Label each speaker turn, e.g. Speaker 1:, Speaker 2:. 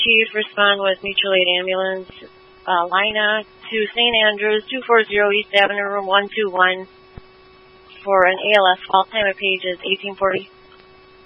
Speaker 1: Chief, respond with mutual aid ambulance, Lina to St. Andrews, 240 East Avenue, room 121, for an ALS. Call time of page is 1840.